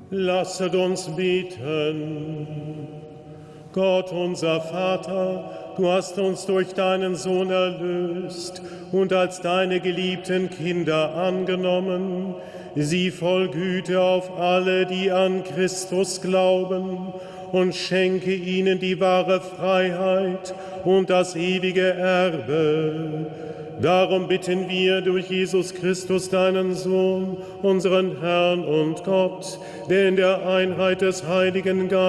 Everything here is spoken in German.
Lasset uns beten. Gott, unser Vater, du hast uns durch deinen Sohn erlöst und als deine geliebten Kinder angenommen. Sieh voll Güte auf alle, die an Christus glauben, und schenke ihnen die wahre Freiheit und das ewige Erbe. Darum bitten wir durch Jesus Christus, deinen Sohn, unseren Herrn und Gott, der in der Einheit des Heiligen Geistes